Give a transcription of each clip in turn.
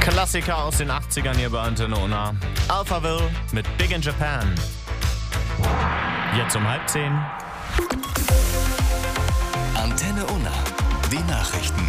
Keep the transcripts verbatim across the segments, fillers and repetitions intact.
Klassiker aus den achtzigern hier bei Antenne Unna. Alphaville mit Big in Japan. Jetzt um halb zehn. Antenne Unna. Die Nachrichten.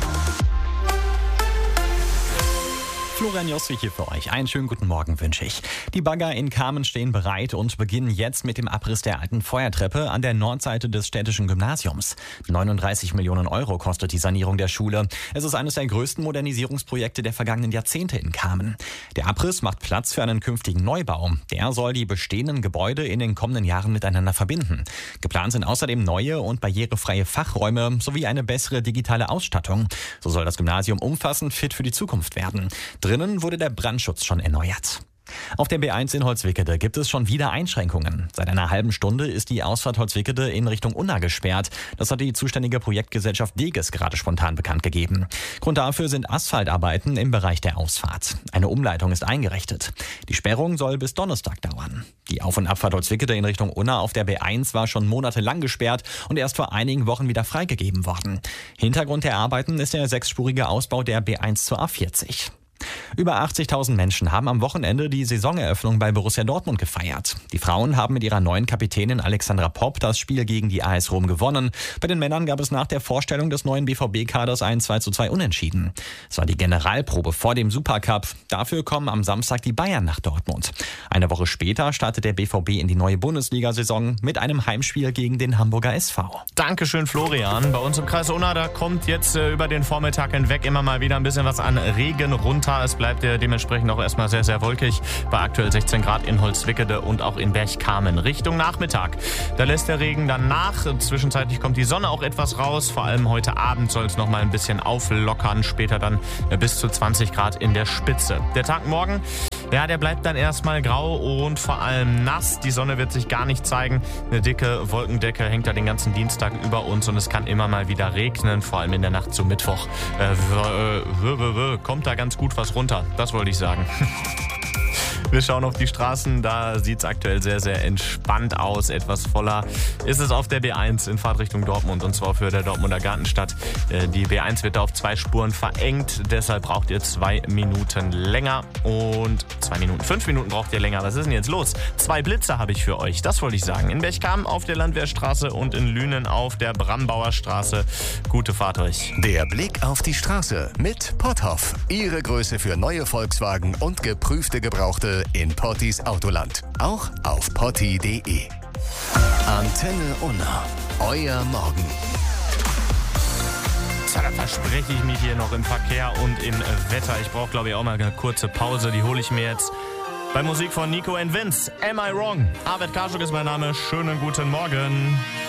Florian Joswig hier für euch. Einen schönen guten Morgen wünsche ich. Die Bagger in Kamen stehen bereit und beginnen jetzt mit dem Abriss der alten Feuertreppe an der Nordseite des städtischen Gymnasiums. neununddreißig Millionen Euro kostet die Sanierung der Schule. Es ist eines der größten Modernisierungsprojekte der vergangenen Jahrzehnte in Kamen. Der Abriss macht Platz für einen künftigen Neubau. Der soll die bestehenden Gebäude in den kommenden Jahren miteinander verbinden. Geplant sind außerdem neue und barrierefreie Fachräume sowie eine bessere digitale Ausstattung. So soll das Gymnasium umfassend fit für die Zukunft werden. Drinnen wurde der Brandschutz schon erneuert. Auf der B eins in Holzwickede gibt es schon wieder Einschränkungen. Seit einer halben Stunde ist die Ausfahrt Holzwickede in Richtung Unna gesperrt. Das hat die zuständige Projektgesellschaft Deges gerade spontan bekannt gegeben. Grund dafür sind Asphaltarbeiten im Bereich der Ausfahrt. Eine Umleitung ist eingerichtet. Die Sperrung soll bis Donnerstag dauern. Die Auf- und Abfahrt Holzwickede in Richtung Unna auf der B eins war schon monatelang gesperrt und erst vor einigen Wochen wieder freigegeben worden. Hintergrund der Arbeiten ist der sechsspurige Ausbau der B eins zur A vierzig. Über achtzigtausend Menschen haben am Wochenende die Saisoneröffnung bei Borussia Dortmund gefeiert. Die Frauen haben mit ihrer neuen Kapitänin Alexandra Popp das Spiel gegen die A S Rom gewonnen. Bei den Männern gab es nach der Vorstellung des neuen B V B-Kaders ein zwei zu zwei Unentschieden. Es war die Generalprobe vor dem Supercup. Dafür kommen am Samstag die Bayern nach Dortmund. Eine Woche später startet der B V B in die neue Bundesliga-Saison mit einem Heimspiel gegen den Hamburger S V. Dankeschön, Florian. Bei uns im Kreis Unna, da kommt jetzt äh, über den Vormittag hinweg immer mal wieder ein bisschen was an Regen runter. Es bleibt ja dementsprechend auch erstmal sehr, sehr wolkig. Bei aktuell sechzehn Grad in Holzwickede und auch in Bergkamen. Richtung Nachmittag. Da lässt der Regen dann nach. Zwischenzeitlich kommt die Sonne auch etwas raus. Vor allem heute Abend soll es noch mal ein bisschen auflockern. Später dann bis zu zwanzig Grad in der Spitze. Der Tag morgen, ja, der bleibt dann erstmal grau und vor allem nass. Die Sonne wird sich gar nicht zeigen. Eine dicke Wolkendecke hängt da den ganzen Dienstag über uns und es kann immer mal wieder regnen. Vor allem in der Nacht zum Mittwoch äh, w- w- w- w- kommt da ganz gut was runter. Das wollte ich sagen. Wir schauen auf die Straßen, da sieht es aktuell sehr, sehr entspannt aus. Etwas voller ist es auf der B eins in Fahrtrichtung Dortmund und zwar für der Dortmunder Gartenstadt. Die B eins wird da auf zwei Spuren verengt, deshalb braucht ihr zwei Minuten länger und zwei Minuten, fünf Minuten braucht ihr länger. Was ist denn jetzt los? Zwei Blitze habe ich für euch, das wollte ich sagen. In Bergkamen auf der Landwehrstraße und in Lünen auf der Brambauer Straße. Gute Fahrt euch. Der Blick auf die Straße mit Potthoff. Ihre Größe für neue Volkswagen und geprüfte Gebrauchte in Pottis Autoland. Auch auf potti punkt de. Antenne Unna. Euer Morgen. Tja, da verspreche ich mich hier noch im Verkehr und im Wetter. Ich brauche, glaube ich, auch mal eine kurze Pause. Die hole ich mir jetzt bei Musik von Nico and Vince. Am I Wrong? Arvid Kaschuk ist mein Name. Schönen guten Morgen.